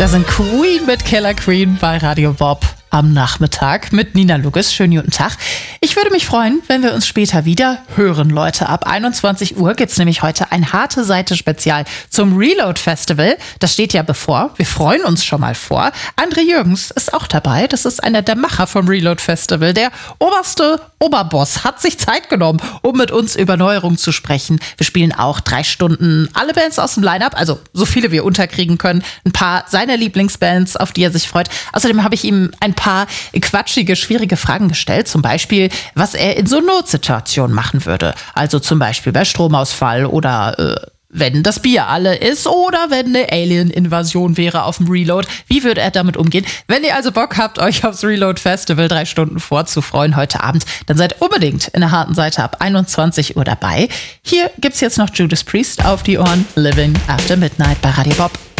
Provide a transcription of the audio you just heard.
Da sind Queen mit Killer Queen bei Radio Bob am Nachmittag mit Nina Luges. Schönen guten Tag. Ich würde mich freuen, wenn wir uns später wieder hören, Leute. Ab 21 Uhr gibt's nämlich heute ein Harte Seite Spezial zum Reload Festival. Das steht ja bevor. Wir freuen uns schon mal vor. André Jürgens ist auch dabei. Das ist einer der Macher vom Reload Festival. Der oberste Oberboss hat sich Zeit genommen, um mit uns über Neuerungen zu sprechen. Wir spielen auch 3 Stunden alle Bands aus dem Line-Up, also so viele wir unterkriegen können. Ein paar seiner Lieblingsbands, auf die er sich freut. Außerdem habe ich ihm ein paar quatschige, schwierige Fragen gestellt. Zum Beispiel, was er in so Notsituationen machen würde. Also zum Beispiel bei Stromausfall oder wenn das Bier alle ist oder wenn eine Alien-Invasion wäre auf dem Reload. Wie würde er damit umgehen? Wenn ihr also Bock habt, euch aufs Reload Festival 3 Stunden vorzufreuen heute Abend, dann seid unbedingt in der Harten Seite ab 21 Uhr dabei. Hier gibt's jetzt noch Judas Priest auf die Ohren. Living After Midnight bei Radio Bob.